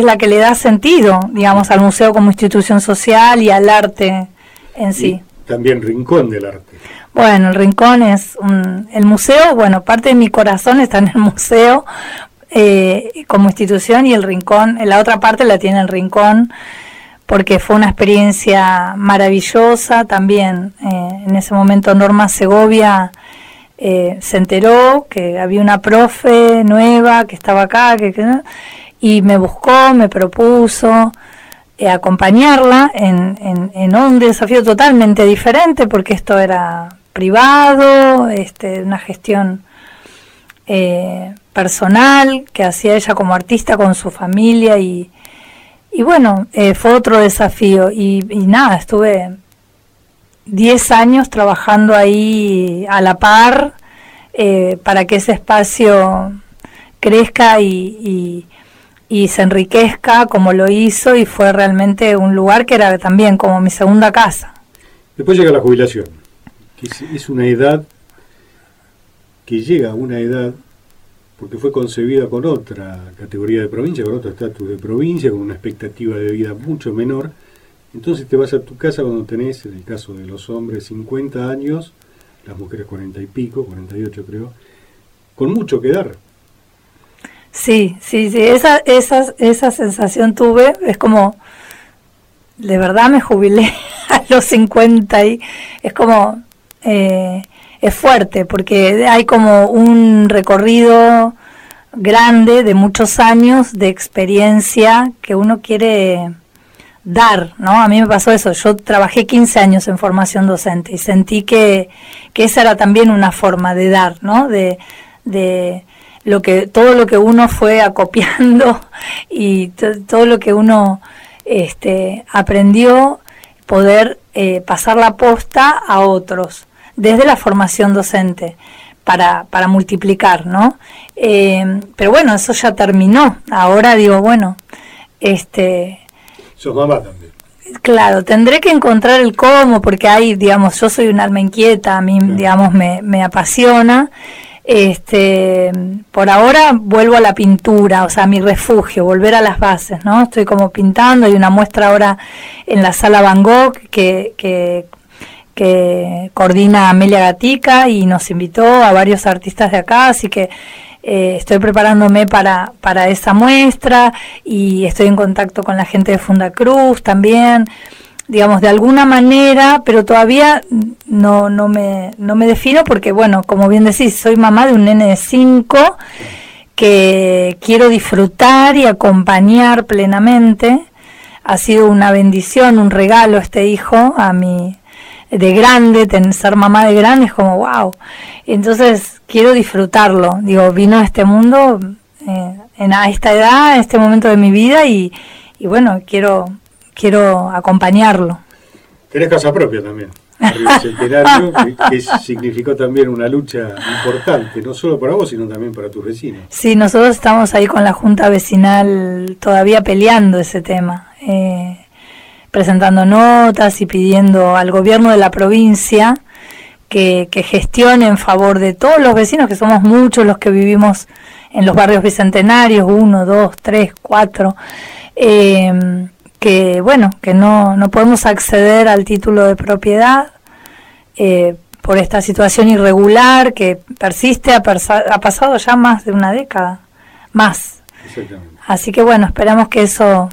es la que le da sentido, digamos, al museo como institución social y al arte en sí. Y también rincón del arte. Bueno, el rincón es el museo, bueno, parte de mi corazón está en el museo como institución, y el rincón, la otra parte la tiene el rincón, porque fue una experiencia maravillosa también. En ese momento Norma Segovia se enteró que había una profe nueva que estaba acá, y me buscó, me propuso acompañarla en un desafío totalmente diferente, porque esto era privado, una gestión personal que hacía ella como artista con su familia, y bueno, fue otro desafío, y nada, estuve 10 años trabajando ahí a la par para que ese espacio crezca y se enriquezca como lo hizo, y fue realmente un lugar que era también como mi segunda casa. Después llega la jubilación, que es una edad que llega a una edad porque fue concebida con otra categoría de provincia, con otro estatus de provincia, con una expectativa de vida mucho menor. Entonces te vas a tu casa cuando tenés, en el caso de los hombres, 50 años, las mujeres 40 y pico, 48 creo, con mucho que dar. Sí, esa sensación tuve, es como, de verdad me jubilé a los 50 y es como, es fuerte, porque hay como un recorrido grande de muchos años de experiencia que uno quiere dar, ¿no? A mí me pasó eso, yo trabajé 15 años en formación docente y sentí que esa era también una forma de dar, ¿no? De todo lo que uno fue acopiando y todo lo que uno aprendió, poder pasar la posta a otros desde la formación docente para multiplicar, ¿no? Pero bueno, eso ya terminó. Ahora digo, bueno, sos mamá también. Claro, tendré que encontrar el cómo, porque hay, digamos, yo soy un alma inquieta, a mí, digamos, me apasiona. Por ahora vuelvo a la pintura, o sea, a mi refugio, volver a las bases, ¿no? Estoy como pintando, hay una muestra ahora en la Sala Van Gogh que coordina Amelia Gatica y nos invitó a varios artistas de acá, así que estoy preparándome para esa muestra, y estoy en contacto con la gente de Fundacruz también, digamos, de alguna manera, pero todavía no me defino, porque bueno, como bien decís, soy mamá de un nene de 5 que quiero disfrutar y acompañar plenamente. Ha sido una bendición, un regalo este hijo a mí de grande, ser mamá de grande es como wow. Entonces quiero disfrutarlo, digo, vino a este mundo a esta edad, en este momento de mi vida, y bueno, quiero acompañarlo. Tenés casa propia también, el Centenario, que significó también una lucha importante, no solo para vos, sino también para tus vecinos. Sí, nosotros estamos ahí con la Junta Vecinal todavía peleando ese tema, presentando notas y pidiendo al gobierno de la provincia que gestione en favor de todos los vecinos, que somos muchos los que vivimos en los barrios bicentenarios, 1, 2, 3, 4, que bueno, que no podemos acceder al título de propiedad por esta situación irregular que persiste, ha pasado ya más de una década, más. Exactamente. Así que bueno, esperamos que eso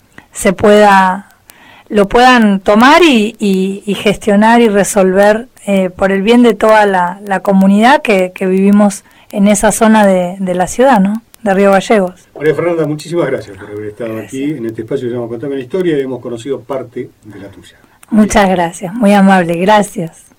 lo puedan tomar y gestionar y resolver por el bien de toda la comunidad que vivimos en esa zona de la ciudad, ¿no? De Río Gallegos. María Fernanda, muchísimas gracias por haber estado aquí en este espacio que llamamos Contame la Historia, y hemos conocido parte de la tuya. Muchas gracias, muy amable, gracias.